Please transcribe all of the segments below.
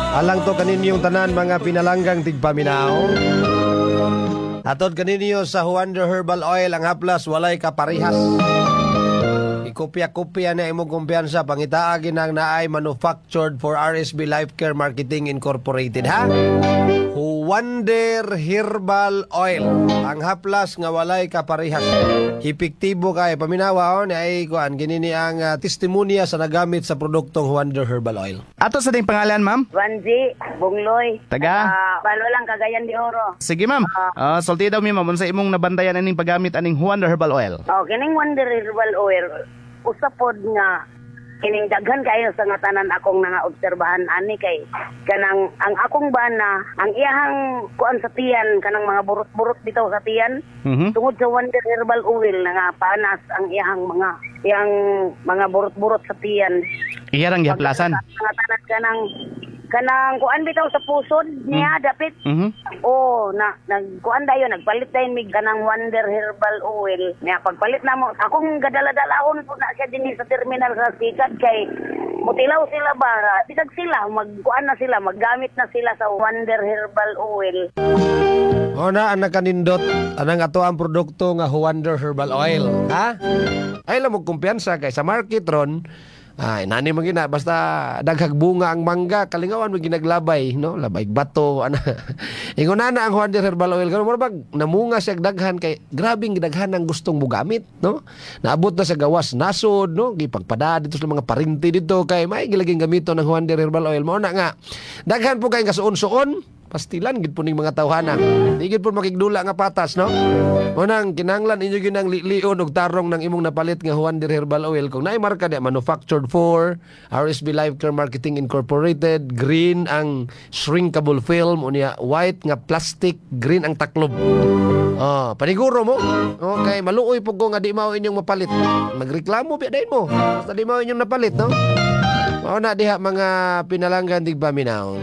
Alang to kaninyong tanan mga pinalanggang tigpaminaw. Atod kaninyo sa Wonder Herbal Oil ang haplas walay kaparihas. Ikopya-kopya na imong kumpiyansa pangitaagi nang naay manufactured for RSB Life Care Marketing Incorporated ha. Wonder Herbal Oil ang haplas nga walay kaparihas. Epektibo kay paminawa ni ay kuan ginini ang testimonya sa nagamit sa produktong Wonder Herbal Oil. Ato sa ding pangalan, ma'am? Wanji, Bungloy. Taga? Balo lang Cagayan de Oro. Sige, ma'am. Sulti daw mi, ma'am, unsa imong nabantayan aning paggamit aning Wonder Herbal Oil? Kining Wonder Herbal Oil, usapod nga kining daghan kayo sa nga tanan akong obserbahan ani kay kanang ang akong bana ang iyahang kuan sa tiyan kanang mga burot-burot bitaw sa tiyan tungod sa Wonder Herbal Oil nga panas ang iyang mga burot-burot sa tiyan. Iya rang gihaplasan. Nga tanan kanang kuan bitaw sa pusod niya dapit. Nagkuan dayon nagpalit dayon mig kanang Wonder Herbal Oil. Niya pagpalit namo akong gadala-dalahon po na siya dinhi sa terminal sa sikat kay mutilaw sila ba bisag sila magkuan na sila maggamit na sila sa Wonder Herbal Oil. Na ang nakanindot anang ato ang produkto nga Wonder Herbal Oil ha. Ay lang mo kumpiyansa kay sa market ron. Ay, nani mo gina, basta daghag bunga ang mangga, kalingawan mo ginaglabay, no? Labay bato, ana. Ingon na ang Wonder Herbal Oil, kano mo bag namunga siya daghan kay grabing daghan ang gustong mugamit, no? Naabot na sa gawas nasod, no? Gipagpada dito sa mga parinti dito kay may gilaging gamito ng Wonder Herbal Oil. Mao na nga. Daghan po kay kasuon-suon. Pastilan gid po ning mga tawhana. Di gid po makigdula nga patas, no? Unang kinahanglan inyo ginang lion og tarong ng imong napalit nga Wonder Herbal Oil kung naay marka diya manufactured for RSB Life Care Marketing Incorporated, green ang shrinkable film unya white nga plastic, green ang taklob. Paniguro mo. Okay, maluoy po ko nga di mao inyong mapalit. Magreklamo biya mo. Basta di mao inyong napalit, no? Mao na diha mga pinalanggan tigpaminaw.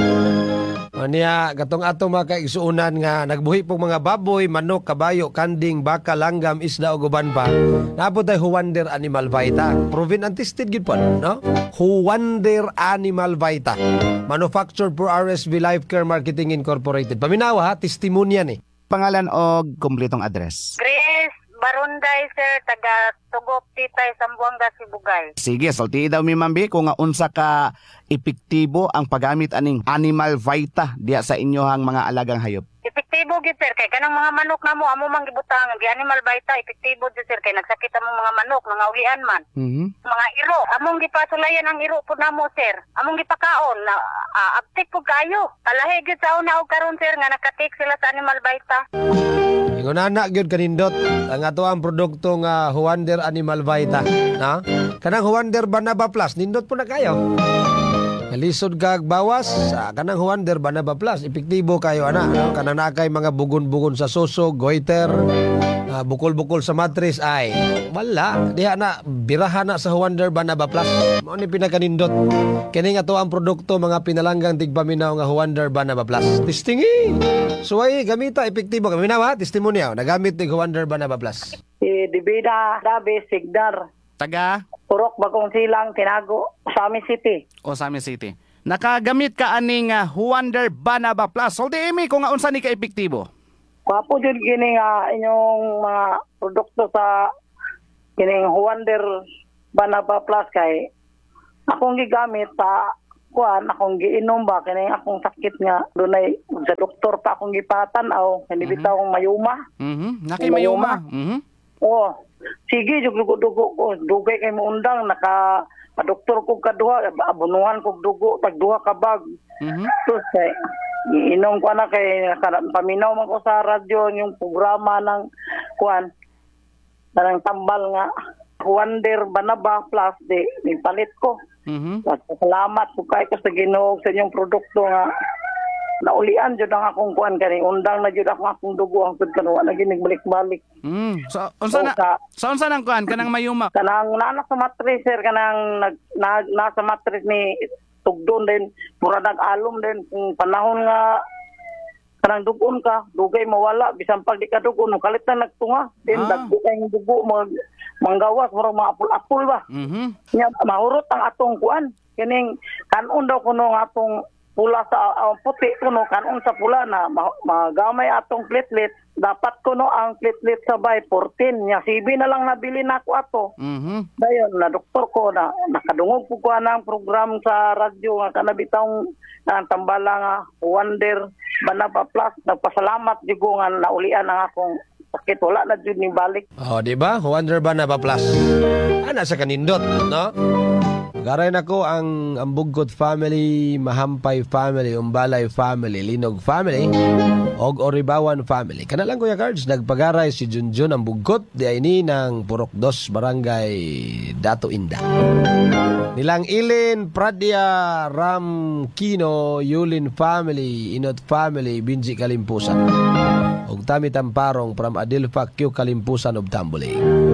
Niya, gatong ato mga kaigsuunan nga nagbuhi pong mga baboy, manok, kabayo, kanding, baka, langgam, isda o guban pa. Napot ay Wonder Animal Vita. Proven and tested gid po, no? Wonder Animal Vita. Manufactured for RSB Life Care Marketing Incorporated. Paminawa ha, testimonya ni. Pangalan o kumpletong address? Grace Barunday, sir, taga Tugop, Titay, Sambuanga, Sibugay. Sige, sulti daw mi, ma'am, kung nga unsa ka epektibo ang paggamit aning Animal Vita diya sa inyohang mga alagang hayop. Epektibo gid sir kay kanang mga manok namo amo mang gibutang gi Animal Vita epektibo gid sir kay nagsakit among mga manok mga ulian man. Mga iro among gipasulayan ang iro pud namo sir. Among gipakaon na aptik pud kayo. Kalahi gid sa una og karon sir nga nakatik sila sa Animal Vita. Ingon na gyud kanindot ang ato ang produkto nga Wonder Animal Vita, na? Kanang Wonder Banaba Plus nindot po na kayo. Lisod kag bawas kanang Wonder Banaba Plus epektibo kayo ana, no? Kanang nakay mga bugon-bugon sa suso, goiter, bukol-bukol sa mattress ay wala diha na birahan na sa Wonder Banaba Plus. Mao ni pinakanindot kini nga to ang produkto mga pinalanggang tigpaminaw nga Wonder Banaba Plus. Testingi. Suway gamita epektibo kami na testimonya nagamit ni Wonder Banaba Plus. Dibida Dabe Sigdar. Taga? Purok Bagong Silang, Tinago, Sami City. O Sami City. Nakagamit ka aning Wonder Banaba Plus. Sulti imi kung nga unsa ni ka epektibo. Wapo dyan kini nga inyong mga produkto sa kining Wonder Banaba Plus kay akong gigamit sa akong giinom ba kini akong sakit nga dunay sa doktor pa akong gipatan-aw kani bitaw akong mayuma. Naki mayuma. Sige jug dugo ko dugay kay mo undang doktor ko kaduha abunuhan ko dugo tag duha ka bag. So say inom ko na kay paminaw man ko sa radyo yung programa ng kuan ng tambal nga Wonder Banaba Plus di palit ko. Salamat po kayo sa Ginoo sa inyong produkto nga naulian jud ang akong kuan kani undang na jud akong dugo ang pud kanuwa na ginig balik-balik. So unsa nang kuan kanang mayuma? Kanang nanak sa mattress sir kanang nasa mattress ni tugdon din mura nag-alom din kung panahon nga kanang dugon ka dugay mawala bisan pag di ka dugon kalit na nagtunga din dagko kay dugo manggawas mura mga apul-apul ba. Nya mahurot ang atong kuan kining kanon daw kuno nga atong pula sa puti kuno kanon sa pula na magamay atong platelet dapat kuno ang platelet sabay 14 nya CB na lang nabili nako ato. Dayon na doktor ko na nakadungog po ko ang program sa radyo nga kanabitang tambala nga Wonder Banaba Plus. Nagpasalamat jud ko nga naulian ang akong sakit, wala na jud ni balik. Oh, di ba? Wonder Banaba Plus. Ana sa kanindot, no? Garay na ko ang Bugot family, Mahampay family, Umbalay family, Linog family, og Oribawan family. Kana lang Kuya Cards, nagpagaray si Junjun ang Bugot di ay ni ng Purok 2 Barangay Dato Inda. Nilang Ilin, Pradya, Ram Kino, Yulin family, Inot family, Binji Kalimpusan. Og Tami Tamparong from Adilfa Q Kalimpusan of Tambuli.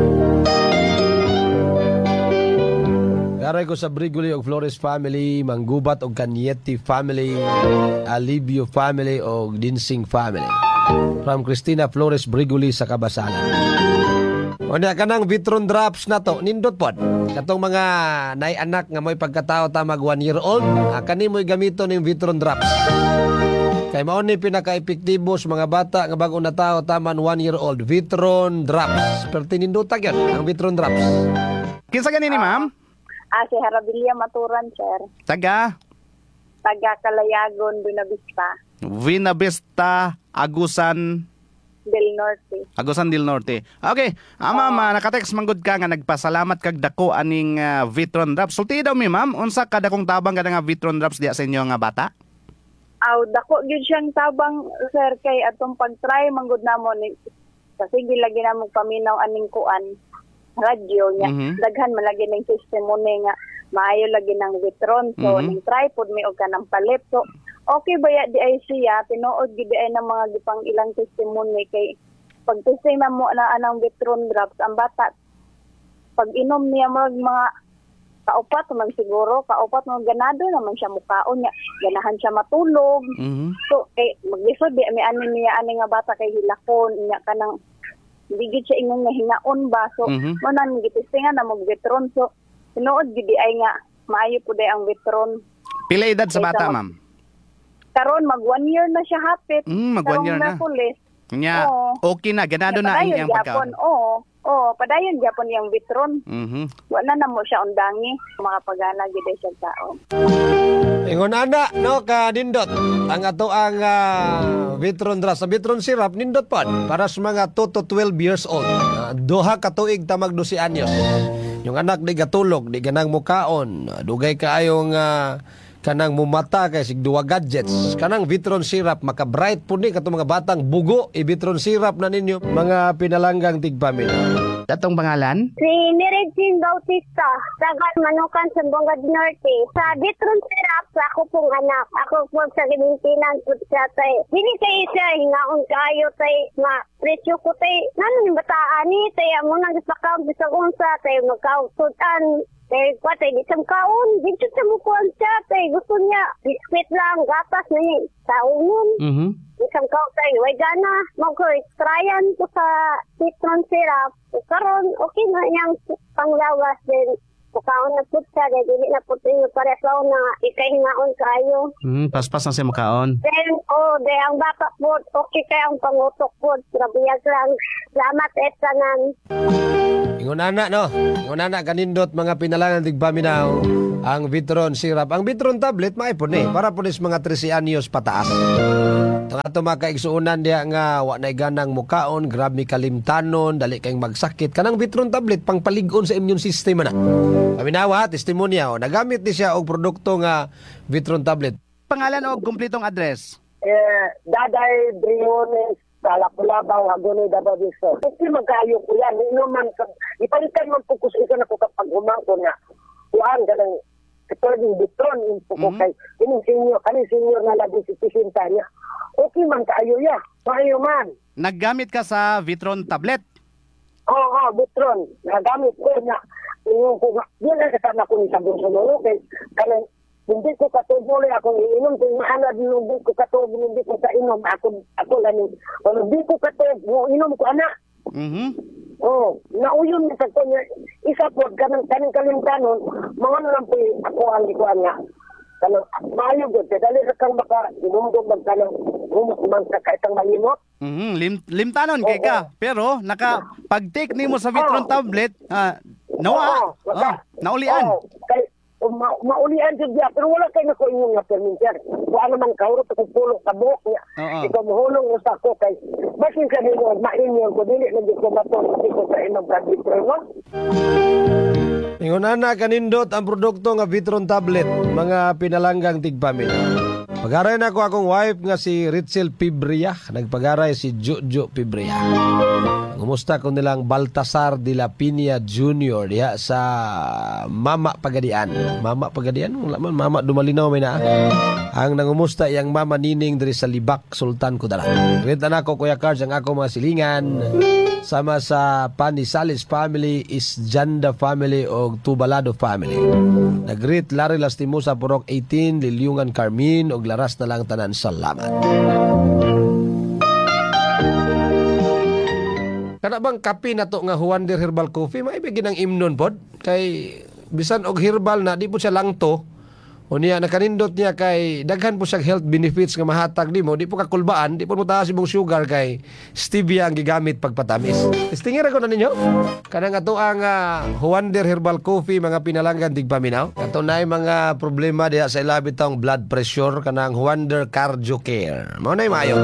Garay ko sa Briguli og Flores family, Manggubat og Canieti family, Alibio family og Dinsing family. From Cristina Flores Briguli sa Kabasalan. O niya kanang Vitron drops na to, nindot pod. Katong mga nay-anak nga mo'y pagkatao tamag 1 year old, kani mo'y gamito ng Vitron drops. Kay mao ni pinaka-epektibo sa mga bata nga bago na tao taman 1 year old, Vitron drops. Pero tinindutag yan, ang Vitron drops. Kinsa ganini, ma'am? Si Harabilia Maturan, sir. Taga Kalayagon, Buenavista, Buenavista, Agusan del Norte. Okay, ma'am, nakatext manggod ka nga nagpasalamat kag dako aning Vitron drops. Sulti daw mi, ma'am, unsa kada kong tabang kada nga Vitron drops diya sa inyo nga bata? Dako gyud siyang tabang, sir, kay atong pag-try manggod namon kasi gilagi namong paminaw aning kuan radyo niya. Daghan malagi ng testimony nga maayo lagi ng Vitron. So, ning tripod may og kanang palit. So, okay ba ya di ay siya tinuod gid ay ng mga gipang ilang testimony kay pag testimony mo na anang Vitron drops ang bata pag inom niya mga kaupat man siguro, kaupat man ganado naman siya mukaon niya. Ganahan siya matulog. So, maglisod di may ani niya ani nga bata kay hilakon niya kanang bigit siya ingong hinaon ba. So, manan gitistingan na mag-Vitron. So, tinuod gid ay nga maayo pud ang Vitron. Pila edad sa bata, ma'am? Karon mag 1 year na siya hapit. Mag 1 year na. Nya, okay na, ganado na ang iyang pagkaon. Padayon gyapon yang Vitron. Wala na mo siya undangi, makapagana gid siya taon. Ingon ana no ka nindot ang ato ang Vitron drops. Sa Vitron syrup nindot pod para sa mga 2 to 12 years old. Duha ka tuig tamag 12 anyos. Yung anak di gatulog, di ganang mukaon, dugay kaayong kanang mumata kay sig duwa gadgets. Kanang Vitron syrup maka-bright po ni katong mga batang bugo, i-Vitron syrup na ninyo mga pinalanggang tigpamilya. Datong pangalan? Si Niregine Bautista, taga Manukan, Sambongga Norte. Sa Vitron syrup, sa ako pong anak. Ako po sa Gimintinan po siya tay. Hindi kayo siya, hingaon kayo tay, presyo ko tay. Nanon yung bataan ni, tay, amo nang isakam, bisag unsa, tay, magkaututan. Tay, kwa tay, di siyang kaon. Di siya mukuhan siya, tay. Gusto niya, biskuit lang, gatas na niya. Sa unon. Isang kaon tay, way gana. Mag-tryan ko sa Vitron syrup. Karon okay na yang panglawas din. Pukaon na po siya, dili na po yung paresaw na ikahingaon kayo. Paspas na siya makaon. Then, ang bata po, okay kaya ang pangutok po. Grabiyag lang. Salamat, etanan. Ingon ana no. Ingon ana kanindot mga pinalangan tigpaminaw ang Vitron syrup. Ang Vitron tablet maipon para po sa mga 13 anyos pataas. Ang ato mga kaigsuunan diya nga wa na ganang mukaon, grabe kalimtanon, dali kayong magsakit. Kanang Vitron tablet pang paligon sa immune system na. Paminawa, testimonya nagamit ni siya og produkto nga Vitron tablet. Pangalan o kumpletong address? Daday Briones Kalakulabaw Hagonoy Davao del Sur. Kasi magkayo ko yan. Inuman ka. Ipalitan man po ko sa isa na ko kapag umangko na. Kuhaan ka ng katulad Vitron. Po kay kaning senior na labi si Tisinta niya. Okay man kayo ya. Maayo man. Naggamit ka sa Vitron tablet? Oo, Vitron. Nagamit ko niya. Di na kasama ko ni Sabon Sonoro. Kaya kanang hindi ko katuloy akong iinom. Kung mahanad hindi ko katuloy, hindi ko sa inom. Ako lang. Kung hindi ko katuloy, inom ko anak. Nauyon na sa kanya. Isa po, kanang kalimtanon, mga lang po ako ang likuan niya. kanang maayo gud kay dali ra kang maka inumdum man kanang humot man ka kaitang malimot. Limtanon kay ka. Pero pag-take nimo sa Vitron tablet, nawa. Naulian. Kay maulian jud diya pero wala kay nako ingon nga perminter. Wa naman kauro to kung pulong ka buhok niya. Ikaw mohulong usa ko kay basin ka nimo mainyo ko dili na jud ko maton ko sa imong Vitron no. Ingon ana kanindot ang produkto nga Vitron tablet, mga pinalanggang tigpaminaw. Pagaray na ko akong wife nga si Ritzel Pibria, nagpagaray si Jojo Pibria. Gumusta ko nilang Baltasar de la Piña Jr. diha sa Mama Pagadian. Mama Pagadian? Wala man, Mama Dumalinaw may na. Ang nangumusta yang Mama Nining diri sa Libak, Sultan Kudarat. Greet na ko Kuya Cards ang ako mga silingan. Sama sa Panisales family, Isjanda family o Tubalado family. Nag-greet Larry Lastimosa Purok 18, Lilyungan Carmin o laras na lang tanan. Salamat. Kana bang kape na to nga Huander Herbal Coffee maibigin ang imnon pod kay bisan og herbal na di po siya langto. O niya nakanindot niya kay daghan po siya health benefits nga mahatag nimo, di po kakulbaan, di po mutaas imong sugar kay stevia ang gigamit pagpatamis. Testingira ko na ninyo. Kanang ato ang Huander Herbal Coffee mga pinalanggan tigpaminaw. Ato na mga problema diha sa ilabi tong blood pressure kanang Huander Cardio Care. Mao na maayo.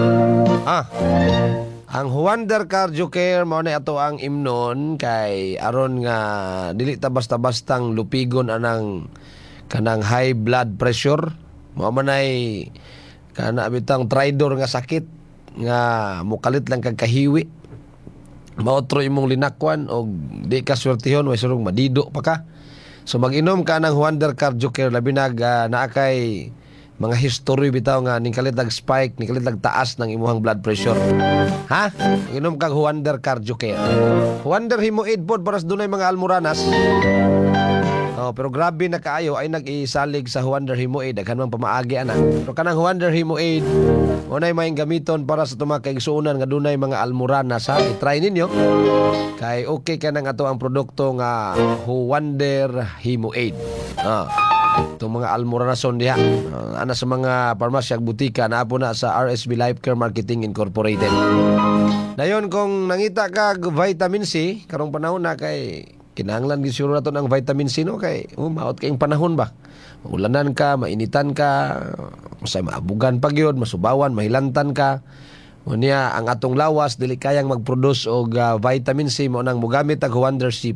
Ang Huander Cardio Care mao na ato ang imnon kay aron nga dili ta basta-bastang lupigon anang kanang high blood pressure, mao man ay kana bitang tridor nga sakit nga mukalit lang kag kahiwi. Maotro imong linakwan og di ka swertihon way surong madido pa ka. So mag-inom ka ng Huander Cardio Care labi nag naa kay mga history bitaw nga ning kalit spike, ning kalit taas ng imuhang blood pressure. Ha? Inom kag Huander Cardio Care. Huander Hemoaid pod para sa dunay mga almoranas. Pero grabe na kaayo ay nag-isalig sa Huander Hemoaid daghan man pamaagi ana. Pero kanang Huander Hemoaid unay may gamiton para sa tuma kay igsuonan nga dunay mga almoranas ha. I-try ninyo. Kay okay kanang ato ang produkto nga Huander Hemoaid. Itong mga almoranason diha. Ana sa mga parmasya ag butika na po na sa RSB Life Care Marketing Incorporated. Dayon kung nangita ka vitamin C karong panahon na kay kinahanglan gisuro nato ng vitamin C no kay maot kayong panahon ba. Ulanan ka, mainitan ka, masay maabugan pa gyud, masubawan, mahilantan ka. Unya ang atong lawas dili kayang mag-produce og vitamin C mo nang mogamit ang Huander C+.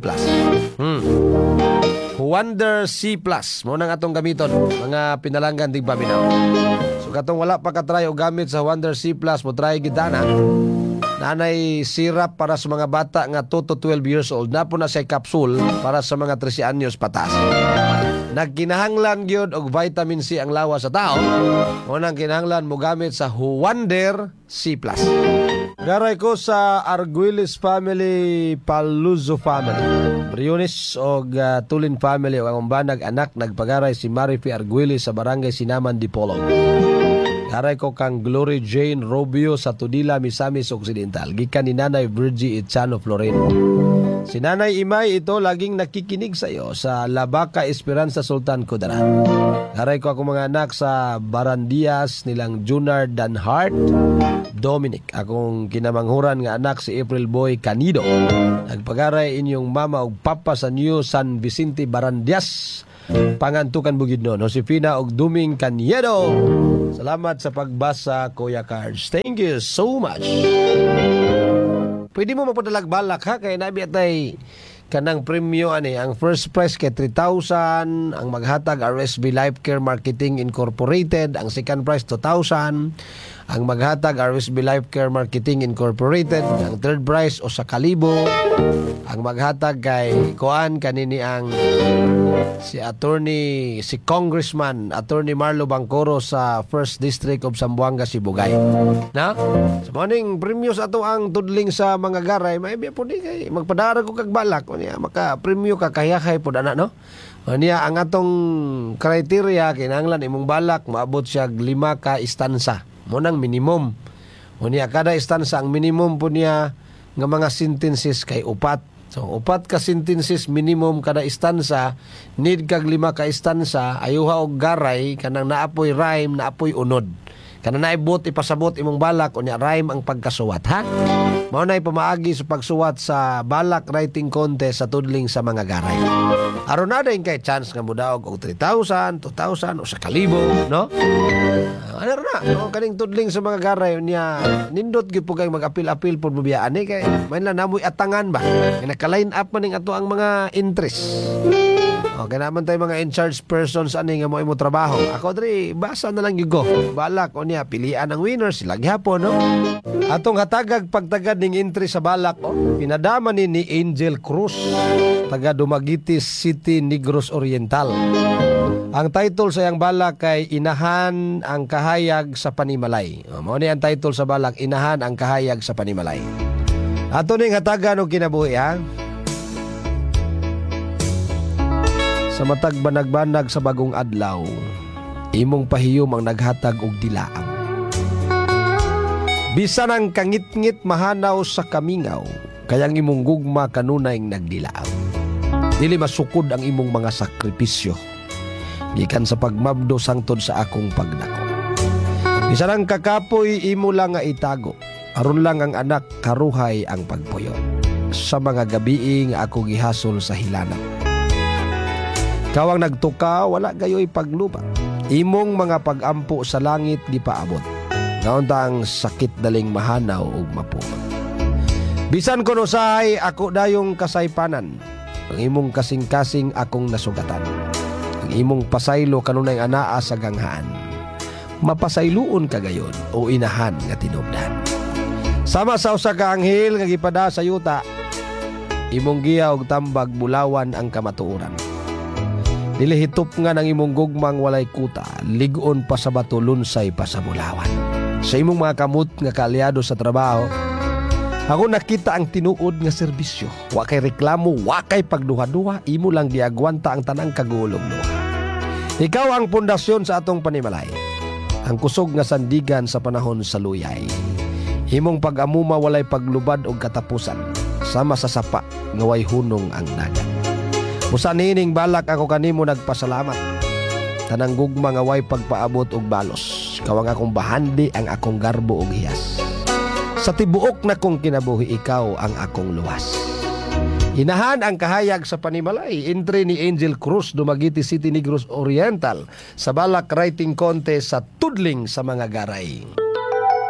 Huander C+, mo nang atong gamiton mga pinalanggan tigpaminaw. So katong wala pa ka-try og gamit sa Huander C+, mo try gid na. Nanay syrup para sa mga bata nga 2 to 12 years old. Napo na siya capsule para sa mga 13 anyos patas. Nagkinahanglan gyud og vitamin C ang lawas sa tao. Unang kinahanglan mo gamit sa Huander C+. Garay ko sa Arguelles family, Paluzo family, Briones og Tulin family o ang banag anak nagpagaray si Marifi Arguelles sa barangay Sinaman Dipolog. Garay ko kang Glory Jane Robio sa Tudila, Misamis Occidental. Gikan ni Nanay Virgie Itzano Floreno. Si Nanay Imay ito laging nakikinig sa iyo sa Labaca Esperanza Sultan Kudarat. Garay ko ako mga anak sa Barandias nilang Junar Danhart Dominic. Akong kinamanghuran nga anak si April Boy Canido. Nagpagaray inyong mama ug papa sa New San Vicente Barandias. Pangantukan bugid no Josefina og Duming Caniedo. Salamat sa pagbasa Kuya Cards. Thank you so much. Pwede mo mapadalag balak ha kay nabi atay kanang premyo ani ang first prize kay 3,000, ang maghatag RSB Life Care Marketing Incorporated, ang second prize 2,000, ang maghatag RSB Life Care Marketing Incorporated, ang third prize o sa 1,000, ang maghatag kay kuan kanini ang si Congressman Attorney Marlo Bangcoro sa 1st District of Zamboanga, Sibugay. Na? Sa morning premyo sa ato ang tudling sa mga garay, may biya po di kay magpadara ko kag balak niya maka premyo ka kayahay po na no. Niya ang atong criteria kinahanglan imong balak maabot siya 5 ka istansa. Mo nang minimum. Niya kada istansa ang minimum po niya nga mga sentences kay 4 So, 4 ka sentences minimum kada istansa, need kag 5 ka istansa, ayuha og garay, kanang naapoy rhyme, naapoy unod. Kanang naibot, ipasabot imong balak, unya rhyme ang pagkasuwat, ha? Mao na'y pamaagi sa pagsuwat sa balak writing contest sa tudling sa mga garay. Aron na din kay chance nga mudaog og 3,000, 2,000, o sa 1,000, no? Ano na, no? Kaning tudling sa mga garay, unya, nindot gyud po kay mag-apil-apil po bubiyaan ni kay may lang namoy atangan ba? Kaya naka-line up man ning ato ang mga interest. Okay naman tayo mga in-charge persons ani nga mo imo trabaho. Ako diri basa na lang gyud ko. Balak o niya pilian ang winner sila gyapon no. Atong hatagag pagtagad ning entry sa balak pinadama ni Angel Cruz taga Dumaguete City, Negros Oriental. Ang title sa iyang balak kay Inahan ang Kahayag sa Panimalay. Mao ni ang title sa balak, Inahan ang Kahayag sa Panimalay. Ato ning hatagan og kinabuhi ha. Sa matag banag-banag sa bagong adlaw, imong pahiyom ang naghatag og dilaam. Bisan ang kangit-ngit mahanaw sa kamingaw, kayang imong gugma kanunay nagdilaam. Dili masukod ang imong mga sakripisyo, gikan sa pagmabdo sangtod sa akong pagdako. Bisan ang kakapoy imo lang nga itago, aron lang ang anak karuhay ang pagpuyo. Sa mga gabi nga ako gihasol sa hilanap. Kawang nagtuka, wala gayoy pagluba. Imong mga pagampo sa langit di paabot. Naunta ang sakit daling mahanaw ug mapumag. Bisan kuno sahay ako dayong kasaypanan. Ang imong kasing-kasing akong nasugatan. Ang imong pasaylo kanunay anaa sa ganghaan. Mapasayloon ka gayon o inahan nga tinubdan. Sama sa usa ka anghel nga gipada sa yuta. Imong giya og tambag bulawan ang kamatuoran. Dili hitop nga ng imong gugmang walay kuta, ligon pa sa bato, lunsay pa sa bulawan. Sa imong mga kamot nga kaalyado sa trabaho, ako nakita ang tinuod nga serbisyo. Wa kay reklamo, wa kay pagduha-duha, imo lang giagwanta ang tanang kagulong-luha. Ikaw ang pundasyon sa atong panimalay, ang kusog nga sandigan sa panahon sa luyay. Imong pag-amuma walay paglubad og katapusan, sama sa sapa nga way hunong ang dagat. Busa nining balak ako kanimo nagpasalamat. Tanang gugma nga way pagpaabot og balos. Kawang akong bahandi ang akong garbo og hiyas. Sa tibuok na kong kinabuhi ikaw ang akong luwas. Inahan ang kahayag sa panimalay. Entry ni Angel Cruz, Dumaguete City, Negros Oriental sa balak writing contest sa tudling sa mga garay.